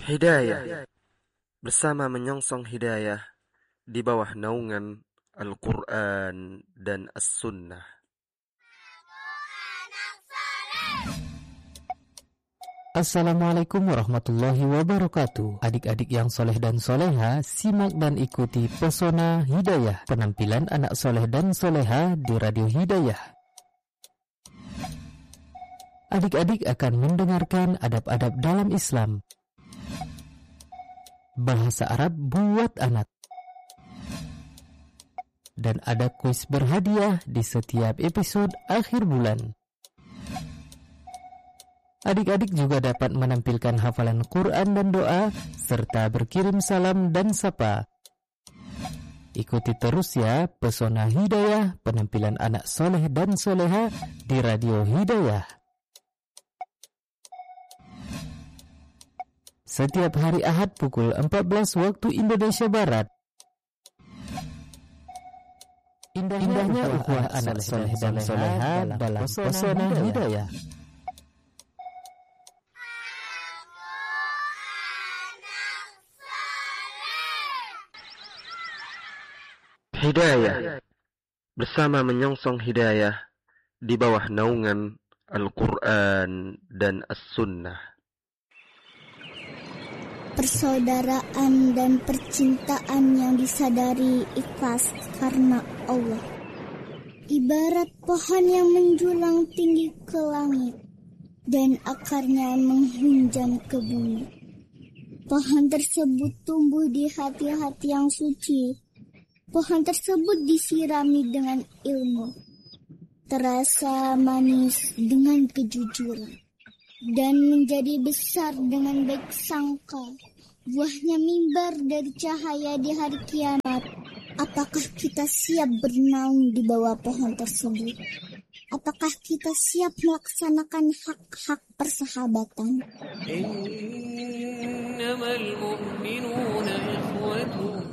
Hidayah bersama menyongsong hidayah di bawah naungan Al-Quran dan As-Sunnah. Assalamualaikum warahmatullahi wabarakatuh. Adik-adik yang soleh dan soleha, simak dan ikuti Pesona Hidayah, penampilan anak soleh dan soleha di Radio Hidayah. Adik-adik akan mendengarkan adab-adab dalam Islam, bahasa Arab buat anak, dan ada kuis berhadiah di setiap episode akhir bulan. Adik-adik juga dapat menampilkan hafalan Quran dan doa, serta berkirim salam dan sapa. Ikuti terus ya Pesona Hidayah, penampilan anak soleh dan soleha di Radio Hidayah. Setiap hari Ahad pukul 14 waktu Indonesia Barat. Indahnya ukhuwah anak soleh dan soleha dalam Pesona Hidayah. Hidayah bersama menyongsong hidayah di bawah naungan Al-Quran dan As-Sunnah. Persaudaraan dan percintaan yang disadari ikhlas karena Allah. Ibarat pohon yang menjulang tinggi ke langit dan akarnya menghunjam ke bumi. Pohon tersebut tumbuh di hati-hati yang suci. Pohon tersebut disirami dengan ilmu, terasa manis dengan kejujuran, dan menjadi besar dengan baik sangka. Buahnya mimbar dari cahaya di hari kiamat. Apakah kita siap bernaung di bawah pohon tersebut? Apakah kita siap melaksanakan hak-hak persahabatan? Innamal mu'minuna ikhwatun